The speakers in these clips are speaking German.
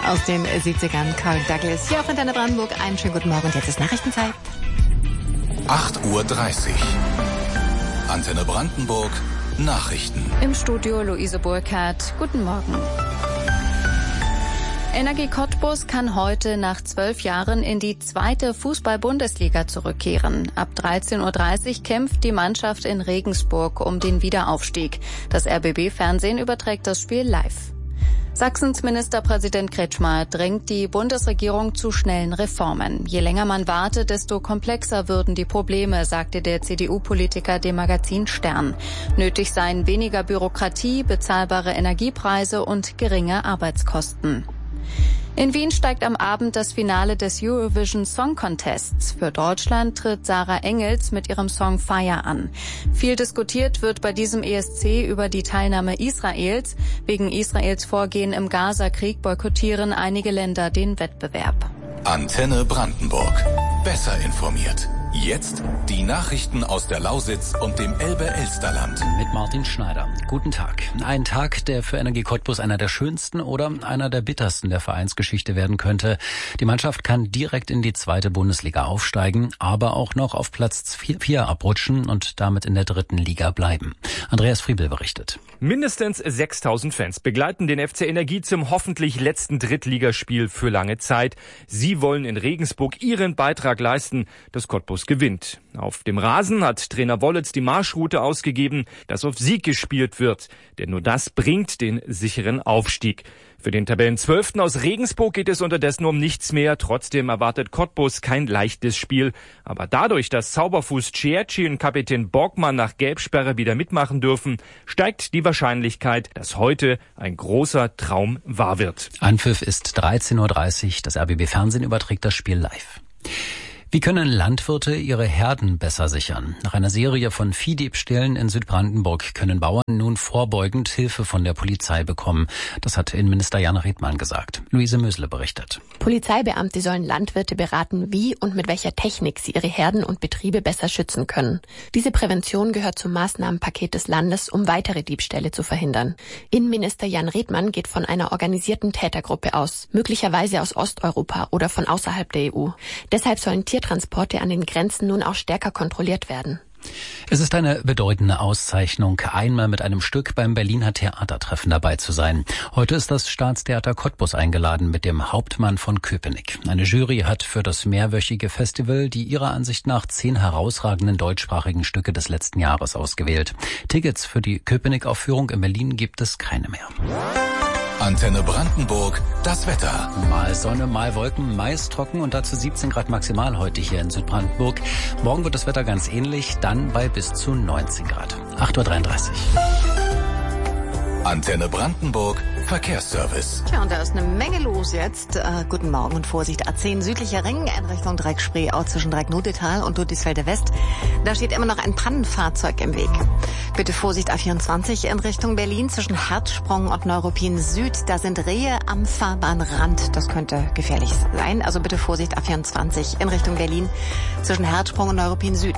aus den 70ern, Carl Douglas. Hier auf Antenne Brandenburg, einen schönen guten Morgen und jetzt ist Nachrichtenzeit. 8:30 Uhr. Antenne Brandenburg, Nachrichten. Im Studio Luise Burkhardt. Guten Morgen. Energie Cottbus kann heute nach 12 Jahren in die 2. Fußball-Bundesliga zurückkehren. Ab 13:30 Uhr kämpft die Mannschaft in Regensburg um den Wiederaufstieg. Das RBB-Fernsehen überträgt das Spiel live. Sachsens Ministerpräsident Kretschmer drängt die Bundesregierung zu schnellen Reformen. Je länger man wartet, desto komplexer würden die Probleme, sagte der CDU-Politiker dem Magazin Stern. Nötig seien weniger Bürokratie, bezahlbare Energiepreise und geringe Arbeitskosten. In Wien steigt am Abend das Finale des Eurovision Song Contests. Für Deutschland tritt Sarah Engels mit ihrem Song Fire an. Viel diskutiert wird bei diesem ESC über die Teilnahme Israels. Wegen Israels Vorgehen im Gaza-Krieg boykottieren einige Länder den Wettbewerb. Antenne Brandenburg. Besser informiert. Jetzt die Nachrichten aus der Lausitz und dem Elbe-Elsterland. Mit Martin Schneider. Guten Tag. Ein Tag, der für Energie Cottbus einer der schönsten oder einer der bittersten der Vereinsgeschichte werden könnte. Die Mannschaft kann direkt in die 2. Bundesliga aufsteigen, aber auch noch auf Platz 4 abrutschen und damit in der 3. Liga bleiben. Andreas Friebel berichtet. Mindestens 6.000 Fans begleiten den FC Energie zum hoffentlich letzten Drittligaspiel für lange Zeit. Sie wollen in Regensburg ihren Beitrag leisten, dass Cottbus gewinnt. Auf dem Rasen hat Trainer Wollitz die Marschroute ausgegeben, dass auf Sieg gespielt wird. Denn nur das bringt den sicheren Aufstieg. Für den Tabellenzwölften aus Regensburg geht es unterdessen um nichts mehr. Trotzdem erwartet Cottbus kein leichtes Spiel. Aber dadurch, dass Zauberfuß Cerci und Kapitän Borgmann nach Gelbsperre wieder mitmachen dürfen, steigt die Wahrscheinlichkeit, dass heute ein großer Traum wahr wird. Anpfiff ist 13:30 Uhr. Das RBB-Fernsehen überträgt das Spiel live. Wie können Landwirte ihre Herden besser sichern? Nach einer Serie von Viehdiebstählen in Südbrandenburg können Bauern nun vorbeugend Hilfe von der Polizei bekommen. Das hat Innenminister Jan Redmann gesagt. Luise Mösle berichtet. Polizeibeamte sollen Landwirte beraten, wie und mit welcher Technik sie ihre Herden und Betriebe besser schützen können. Diese Prävention gehört zum Maßnahmenpaket des Landes, um weitere Diebstähle zu verhindern. Innenminister Jan Redmann geht von einer organisierten Tätergruppe aus, möglicherweise aus Osteuropa oder von außerhalb der EU. Deshalb sollen Tiertransporte an den Grenzen nun auch stärker kontrolliert werden. Es ist eine bedeutende Auszeichnung, einmal mit einem Stück beim Berliner Theatertreffen dabei zu sein. Heute ist das Staatstheater Cottbus eingeladen mit dem Hauptmann von Köpenick. Eine Jury hat für das mehrwöchige Festival die ihrer Ansicht nach 10 herausragenden deutschsprachigen Stücke des letzten Jahres ausgewählt. Tickets für die Köpenick-Aufführung in Berlin gibt es keine mehr. Antenne Brandenburg, das Wetter. Mal Sonne, mal Wolken, meist trocken und dazu 17 Grad maximal heute hier in Südbrandenburg. Morgen wird das Wetter ganz ähnlich, dann bei bis zu 19 Grad. 8:33 Uhr. Antenne Brandenburg, Verkehrsservice. Tja, und da ist eine Menge los jetzt. Guten Morgen und Vorsicht. A10 südlicher Ring in Richtung Dreieck-Spreeau zwischen Dreieck-Nodetal und Ludwigsfelde West. Da steht immer noch ein Pannenfahrzeug im Weg. Bitte Vorsicht A24 in Richtung Berlin zwischen Herzsprung und Neuruppin Süd. Da sind Rehe am Fahrbahnrand. Das könnte gefährlich sein. Also bitte Vorsicht A24 in Richtung Berlin zwischen Herzsprung und Neuruppin Süd.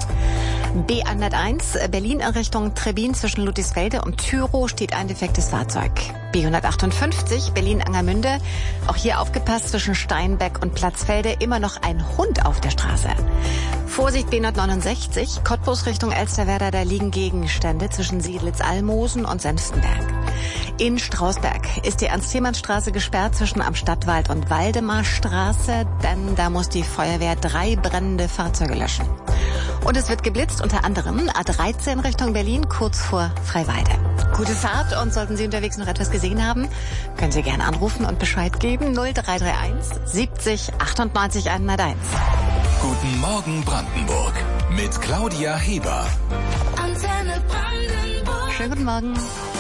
B101 Berlin in Richtung Trebin zwischen Ludwigsfelde und Tyrow steht ein defektes Fahrzeug. B158 Berlin-Angermünde, auch hier aufgepasst, zwischen Steinbeck und Platzfelde immer noch ein Hund auf der Straße. Vorsicht B169 Cottbus Richtung Elsterwerda, da liegen Gegenstände zwischen Siedlitz-Almosen und Senftenberg. In Strausberg ist die Ernst-Thiemann-Straße gesperrt zwischen Am Stadtwald und Waldemarstraße, denn da muss die Feuerwehr 3 brennende Fahrzeuge löschen. Und es wird geblitzt, unter anderem A13 Richtung Berlin, kurz vor Freiwalde. Gute Fahrt und sollten Sie unterwegs noch etwas gesehen haben, können Sie gerne anrufen und Bescheid geben. 0331 70 98 101. Guten Morgen Brandenburg mit Claudia Heber. Schönen guten Morgen.